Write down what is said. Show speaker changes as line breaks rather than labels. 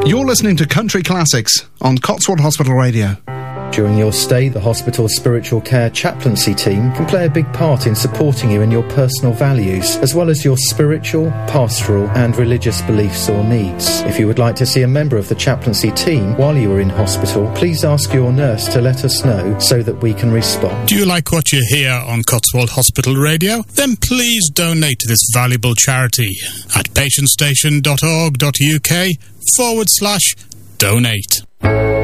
You're listening to Country Classics on Cotswold Hospital Radio.
During your stay, the hospital's spiritual care chaplaincy team can play a big part in supporting you in your personal values, as well as your spiritual, pastoral and religious beliefs or needs. If you would like to see a member of the chaplaincy team while you are in hospital, please ask your nurse to let us know so that we can respond.
Do you like what you hear on Cotswold Hospital Radio? Then please donate to this valuable charity at patientstation.org.uk/donate.